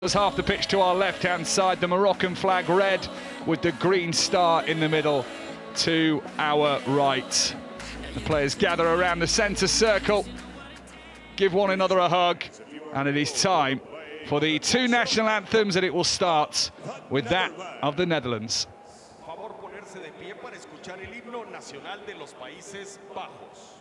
Was half the pitch to our left-hand side, the Moroccan flag red with the green star in the middle to our right. The players gather around the centre circle, give one another a hug, and it is time for the two national anthems, and it will start with that of the Netherlands. Favor ponerse de pie para escuchar el himno nacional de los Países Bajos.